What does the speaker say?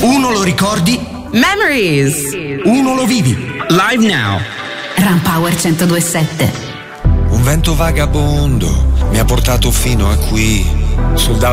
Uno lo ricordi? Memories. Uno lo vivi. Live Now. Ram Power 102.7. Un vento vagabondo mi ha portato fino a qui. Sul